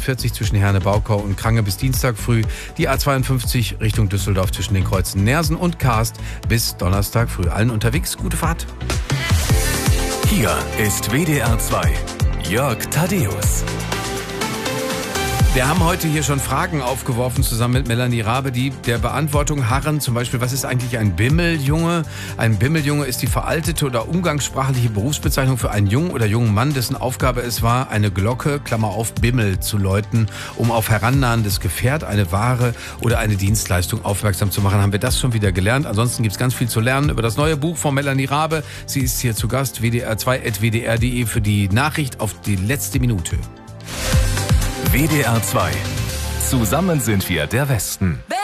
A42 zwischen Herne-Baukau und Krange bis Dienstag früh. Die A52 Richtung Düsseldorf zwischen den Kreuzen Nersen und Karst bis Donnerstag früh. Allen unterwegs, gute Fahrt. Hier ist WDR 2. Jörg Thaddeus. Wir haben heute hier schon Fragen aufgeworfen, zusammen mit Melanie Rabe, die der Beantwortung harren. Zum Beispiel, was ist eigentlich ein Bimmeljunge? Ein Bimmeljunge ist die veraltete oder umgangssprachliche Berufsbezeichnung für einen Jungen oder jungen Mann, dessen Aufgabe es war, eine Glocke, Klammer auf, Bimmel zu läuten, um auf herannahendes Gefährt, eine Ware oder eine Dienstleistung aufmerksam zu machen. Haben wir das schon wieder gelernt? Ansonsten gibt es ganz viel zu lernen über das neue Buch von Melanie Rabe. Sie ist hier zu Gast, wdr2.wdr.de für die Nachricht auf die letzte Minute. WDR 2. Zusammen sind wir der Westen.